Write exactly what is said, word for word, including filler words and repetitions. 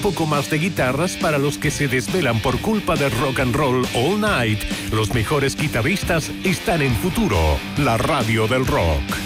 poco más de guitarras para los que se desvelan por culpa de rock and roll all night. Los mejores guitarristas están en Futuro, la radio del rock.